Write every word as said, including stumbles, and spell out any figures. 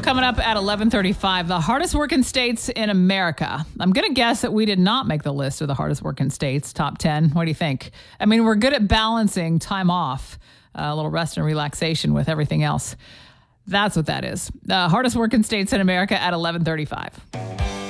coming up at eleven thirty-five. The hardest working states in America. I'm going to guess that we did not make the list of the hardest working states, top ten. What do you think? I mean, we're good at balancing time off, uh, a little rest and relaxation with everything else. That's what that is. The hardest working states in America at eleven thirty-five.